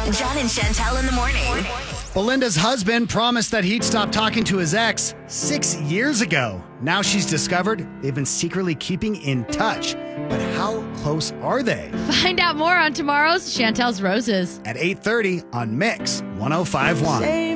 John and Chantel in the morning. Belinda's husband promised that he'd stop talking to his ex 6 years ago. Now she's discovered they've been secretly keeping in touch. But how close are they? Find out more on tomorrow's Chantel's Roses At 8:30 on Mix 105.1.